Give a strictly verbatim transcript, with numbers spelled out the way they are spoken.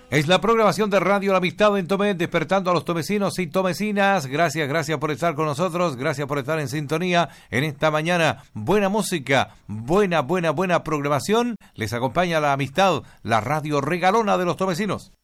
Es la programación de Radio La Amistad en Tomé, despertando a los tomecinos y tomecinas. Gracias, gracias por estar con nosotros, gracias por estar en sintonía en esta mañana. Buena música, buena, buena, buena programación. Les acompaña La Amistad, la radio regalona de los tomecinos.